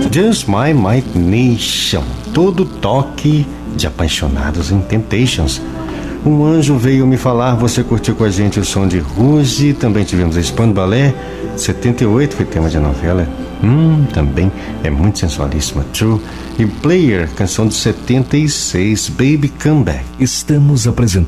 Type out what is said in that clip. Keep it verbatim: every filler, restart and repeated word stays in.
Just My Might Nation, todo toque de apaixonados em Temptations. Um anjo veio me falar, você curtiu com a gente o som de Rouge, também tivemos a Spand Ballet, setenta e oito, foi tema de novela, hum, também é muito sensualíssima, True, e Player, canção de setenta e seis, Baby Come Back. Estamos apresentando